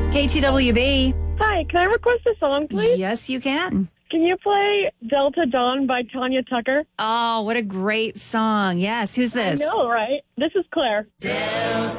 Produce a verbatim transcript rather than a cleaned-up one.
K T W B. Hi, can I request a song, please? Yes, you can. Can you play Delta Dawn by Tanya Tucker? Oh, what a great song. Yes, who's this? I know, right? This is Claire. Delta